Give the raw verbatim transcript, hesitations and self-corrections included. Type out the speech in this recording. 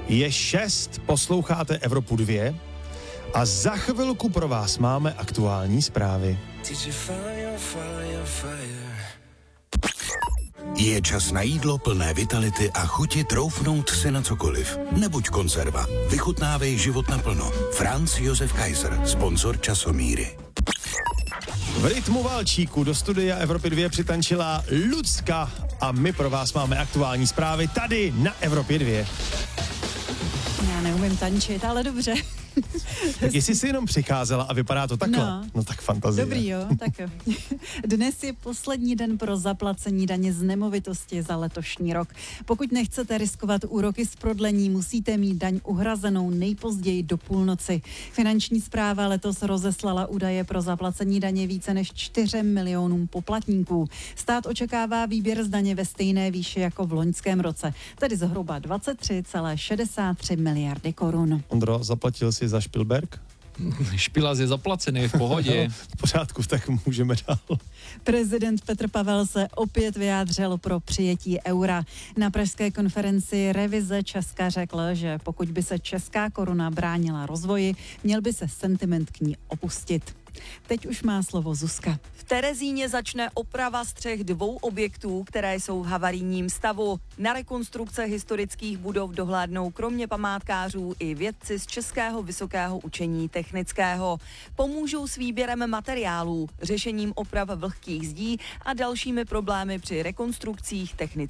Je šest, posloucháte Evropu dva a za chvilku pro vás máme aktuální zprávy. Je čas na jídlo plné vitality a chuti troufnout si na cokoliv. Nebuď konzerva. Vychutnávej život naplno. Franz Josef Kaiser, sponzor Časomíry. V rytmu válčíku do studia Evropy dva přitančila Lucka a my pro vás máme aktuální zprávy tady na Evropě dva. Já neumím tančit, ale dobře. Tak jestli jsi jenom přicházela a vypadá to takhle, no, no tak fantazie. Dobrý, jo, tak jo. Dnes je poslední den pro zaplacení daně z nemovitosti za letošní rok. Pokud nechcete riskovat úroky z prodlení, musíte mít daň uhrazenou nejpozději do půlnoci. Finanční správa letos rozeslala údaje pro zaplacení daně více než čtyřem milionům poplatníků. Stát očekává výběr z daně ve stejné výši jako v loňském roce, tedy zhruba dvacet tři celá šedesát tři miliardy korun. Ondro, zaplatil si za Špilberg? Špilaz je zaplacený, v pohodě. V pořádku, tak můžeme dál. Prezident Petr Pavel se opět vyjádřil pro přijetí eura. Na pražské konferenci Revize Česka řekl, že pokud by se česká koruna bránila rozvoji, měl by se sentiment k ní opustit. Teď už má slovo Zuzka. V Terezíně začne oprava střech dvou objektů, které jsou v havarijním stavu. Na rekonstrukce historických budov dohlédnou kromě památkářů i vědci z Českého vysokého učení technického. Pomůžou s výběrem materiálů, řešením oprav vlhkých zdí a dalšími problémy při rekonstrukcích technických